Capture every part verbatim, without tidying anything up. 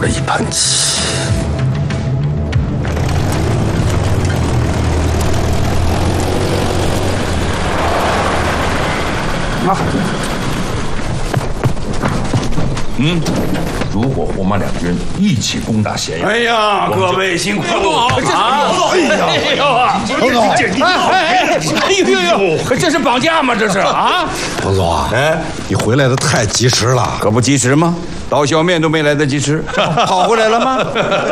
了一盘棋。啊，嗯，如果胡马两军一起攻打咸阳， 哎呀，各位辛苦了啊！ 哎呀，哎呦啊， 彭总，哎哎哎呦呦，这是绑架吗？这是啊！ 彭总啊，哎，你回来的太及时了， 可不及时吗？刀削面都没来得及吃，跑回来了吗？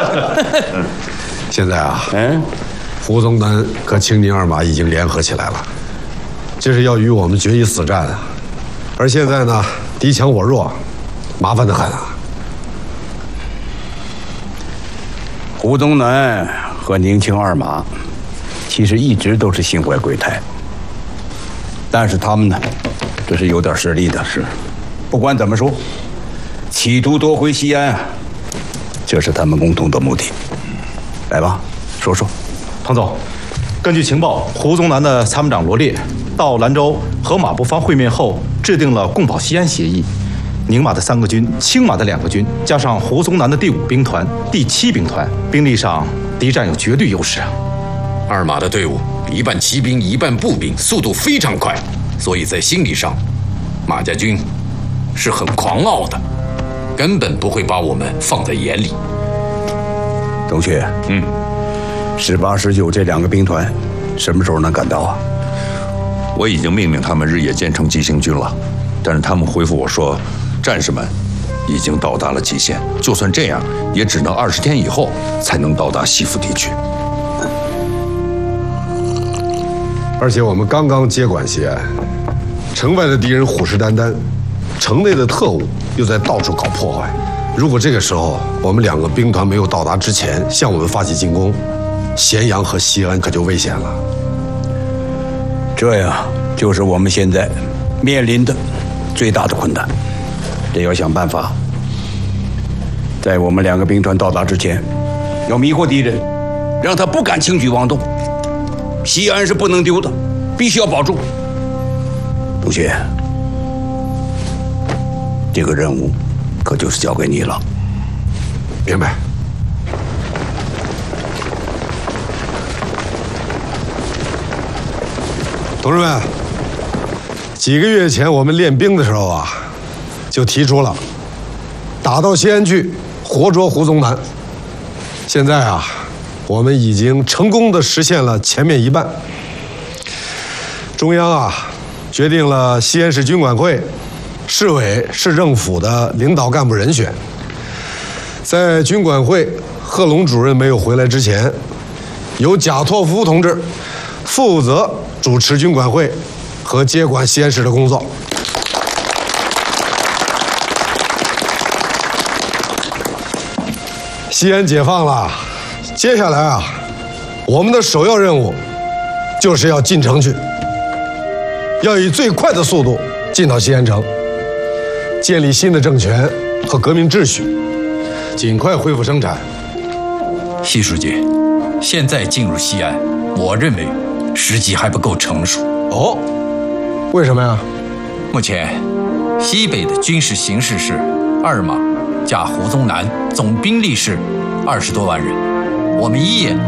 现在啊， 嗯， 胡宗南和青宁二马已经联合起来了，这是要与我们决一死战啊！而现在呢，敌强我弱，麻烦得很啊！ 胡宗南和宁青二马其实一直都是心怀鬼胎，但是他们呢，这是有点实力的。是，不管怎么说，企图夺回西安，这是他们共同的目的。来吧，说说。 彭总，根据情报，胡宗南的参谋长罗烈到兰州和马步芳会面后，制定了共保西安协议。宁马的三个军，青马的两个军，加上胡宗南的第五兵团、第七兵团，兵力上敌占有绝对优势啊。 二马的队伍一半骑兵，一半步兵，速度非常快，所以在心理上，马家军是很狂傲的，根本不会把我们放在眼里。 董学，嗯，十八、十九这两个兵团，什么时候能赶到啊？ 我已经命令他们日夜兼程急行军了，但是他们回复我说，战士们已经到达了极限，就算这样，也只能二十天以后才能到达西府地区。 而且我们刚刚接管西安，城外的敌人虎视眈眈，城内的特务又在到处搞破坏。如果这个时候我们两个兵团没有到达之前向我们发起进攻，咸阳和西安可就危险了。 这呀，就是我们现在面临的最大的困难，得要想办法，在我们两个兵团到达之前，要迷惑敌人，让他不敢轻举妄动。西安是不能丢的，必须要保住。董学，这个任务可就是交给你了。 明白。同志们，几个月前我们练兵的时候啊，就提出了打到西安去，活捉胡宗南。现在啊，我们已经成功的实现了前面一半。中央啊，决定了西安市军管会、市委、市政府的领导干部人选。在军管会贺龙主任没有回来之前，由贾拓夫同志负责主持军管会和接管西安市的工作。西安解放了，接下来啊，我们的首要任务就是要进城去，要以最快的速度进到西安城，建立新的政权和革命秩序，尽快恢复生产。 习书记，现在进入西安，我认为时机还不够成熟。 哦，为什么呀？ 目前西北的军事形势是二马加胡宗南总兵力是二十多万人，我们一野